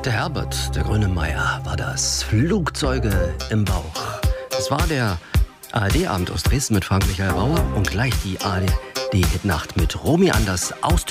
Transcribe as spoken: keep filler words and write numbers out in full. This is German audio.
Der Herbert, der Grönemeyer, war das. Flugzeuge im Bauch. Es war der A R D-Abend aus Dresden mit Frank-Michael Bauer und gleich die A R D-Hitnacht mit Romy Anders aus